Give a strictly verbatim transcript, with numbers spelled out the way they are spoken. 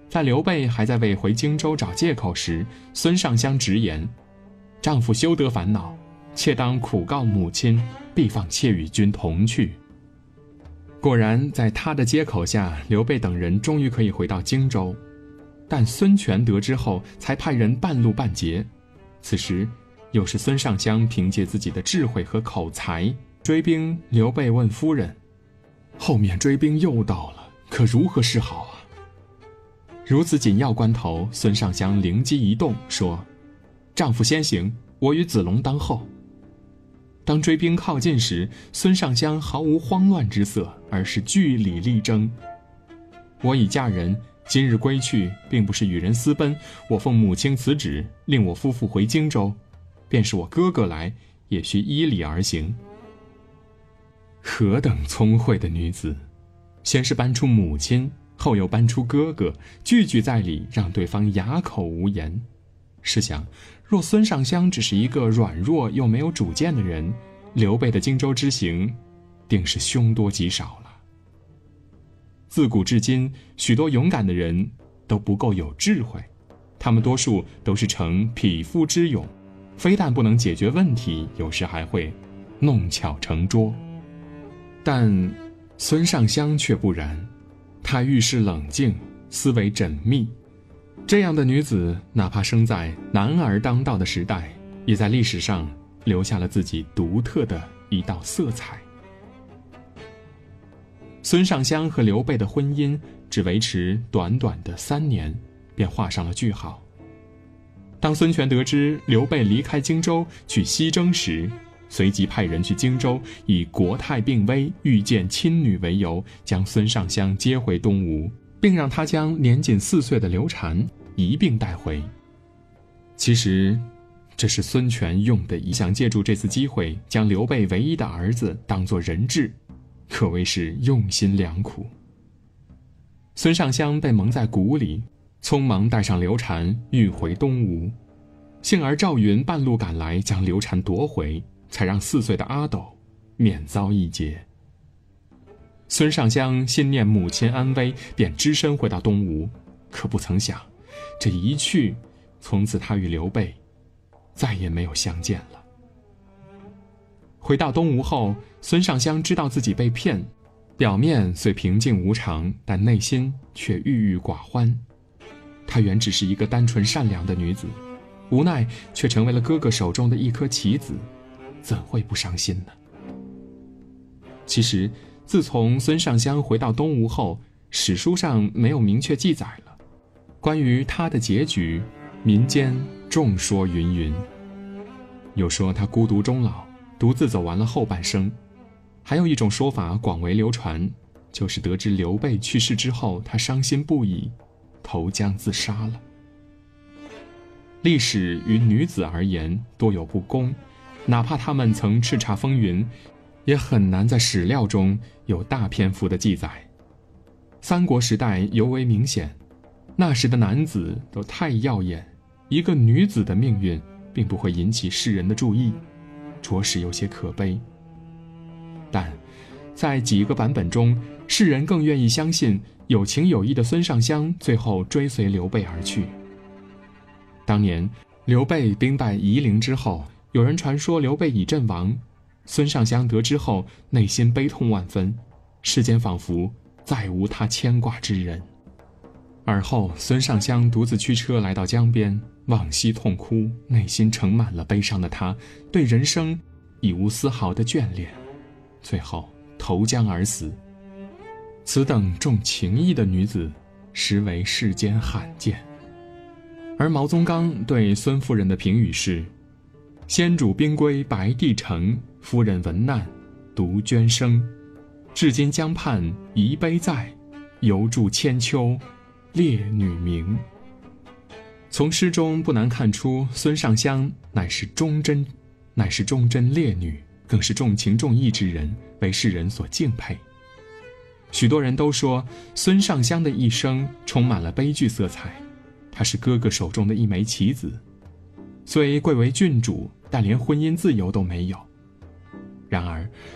在刘备还在为回荆州找借口时，孙尚香直言：丈夫休得烦恼，妾当苦告母亲，必放妾与君同去。果然，在他的接口下，刘备等人终于可以回到荆州。但孙权得知后，才派人半路半截。此时，又是孙尚香凭借自己的智慧和口才追兵。刘备问夫人：后面追兵又到了，可如何是好啊？如此紧要关头，孙尚香灵机一动，说：丈夫先行，我与子龙当后。当追兵靠近时，孙尚香毫无慌乱之色，而是据理力争。我已嫁人，今日归去，并不是与人私奔，我奉母亲辞旨，令我夫妇回荆州，便是我哥哥来，也需依礼而行。何等聪慧的女子，先是搬出母亲，后又搬出哥哥，句句在理，让对方哑口无言。试想，若孙尚香只是一个软弱又没有主见的人，刘备的荆州之行定是凶多吉少了。自古至今，许多勇敢的人都不够有智慧，他们多数都是逞匹夫之勇，非但不能解决问题，有时还会弄巧成拙。但孙尚香却不然，她遇事冷静，思维缜密。这样的女子，哪怕生在男儿当道的时代，也在历史上留下了自己独特的一道色彩。孙尚香和刘备的婚姻只维持短短的三年，便画上了句号。当孙权得知刘备离开荆州去西征时，随即派人去荆州，以国泰并危、遇见亲女为由，将孙尚香接回东吴，并让他将年仅四岁的刘禅一并带回。其实，这是孙权用的一想借助这次机会，将刘备唯一的儿子当作人质，可谓是用心良苦。孙尚香被蒙在鼓里，匆忙带上刘禅欲回东吴，幸而赵云半路赶来，将刘禅夺回，才让四岁的阿斗免遭一劫。孙尚香心念母亲安危，便只身回到东吴，可不曾想，这一去，从此他与刘备再也没有相见了。回到东吴后，孙尚香知道自己被骗，表面虽平静无常，但内心却郁郁寡欢。她原只是一个单纯善良的女子，无奈却成为了哥哥手中的一颗棋子，怎会不伤心呢？其实，自从孙尚香回到东吴后，史书上没有明确记载了。关于她的结局，民间众说云云。有说她孤独终老，独自走完了后半生；还有一种说法广为流传，就是得知刘备去世之后，她伤心不已，投江自杀了。历史于女子而言多有不公，哪怕她们曾叱咤风云，也很难在史料中有大篇幅的记载。三国时代尤为明显，那时的男子都太耀眼，一个女子的命运并不会引起世人的注意，着实有些可悲。但在几个版本中，世人更愿意相信有情有义的孙尚香最后追随刘备而去。当年刘备兵败夷陵之后，有人传说刘备已阵亡，孙尚香得知后内心悲痛万分，世间仿佛再无他牵挂之人。而后孙尚香独自驱车来到江边，往昔痛哭，内心盛满了悲伤的他，对人生已无丝毫的眷恋，最后投江而死。此等重情义的女子，实为世间罕见。而毛宗岗对孙夫人的评语是：先主兵归白帝城，夫人闻难独捐生，至今江畔遗碑在，犹著千秋烈女名。从诗中不难看出，孙尚香乃是忠贞乃是忠贞烈女，更是重情重义之人，为世人所敬佩。许多人都说孙尚香的一生充满了悲剧色彩，她是哥哥手中的一枚棋子，虽贵为郡主，但连婚姻自由都没有。然而